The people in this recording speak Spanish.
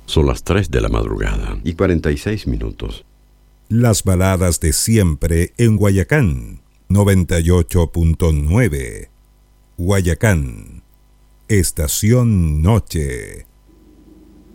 Son las 3 de la madrugada y 46 minutos. Las baladas de siempre en Guayacán, 98.9. Guayacán, Estación Noche.